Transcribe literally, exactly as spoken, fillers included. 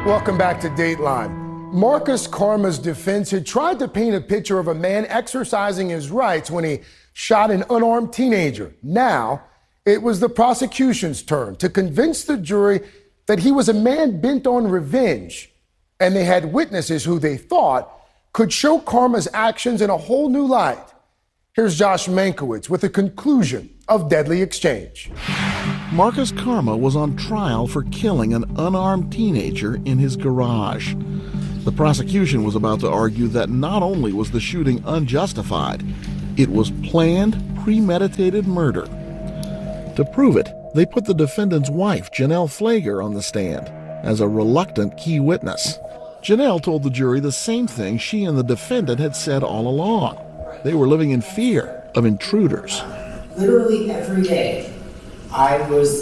Welcome back to Dateline. Marcus Karma's defense had tried to paint a picture of a man exercising his rights when he shot an unarmed teenager. Now, it was the prosecution's turn to convince the jury that he was a man bent on revenge, and they had witnesses who they thought could show Karma's actions in a whole new light. Here's Josh Mankiewicz with the conclusion of Deadly Exchange. Marcus Karma was on trial for killing an unarmed teenager in his garage. The prosecution was about to argue that not only was the shooting unjustified, it was planned, premeditated murder. To prove it, they put the defendant's wife, Janelle Flager, on the stand as a reluctant key witness. Janelle told the jury the same thing she and the defendant had said all along. They were living in fear of intruders. Literally every day, I was